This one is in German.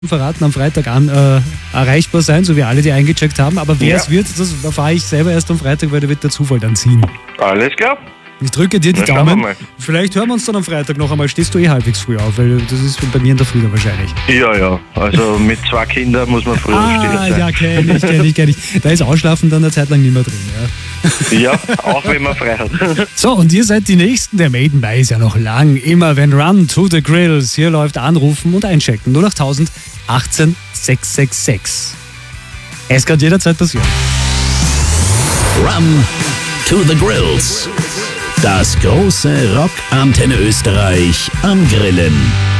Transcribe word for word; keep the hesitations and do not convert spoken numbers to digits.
verraten, am Freitag an äh, erreichbar sein, so wie alle, die eingecheckt haben. Aber wer Ja. es wird, das erfahre ich selber erst am Freitag, weil da wird der Zufall dann ziehen. Alles klar. Ich drücke dir die Na, schauen wir Daumen. mal. Vielleicht hören wir uns dann am Freitag noch einmal. Stehst du eh halbwegs früh auf, weil das ist bei mir in der Früh dann wahrscheinlich. Ja, ja. Also mit zwei Kindern muss man früher Ah, stehen sein. ja, kenne ich, kenne ich, kenne ich. Da ist Ausschlafen dann eine Zeit lang nicht mehr drin. Ja. Ja, auch wenn man frei hat. So, und ihr seid die Nächsten. Der Maiden Mai ist ja noch lang. Immer wenn Run to the Grills. Hier läuft Anrufen und Einchecken. null acht tausend achtzehn sechs sechs sechs. Es kann jederzeit passieren. Run to the Grills. Das große Rock Antenne Österreich am Grillen.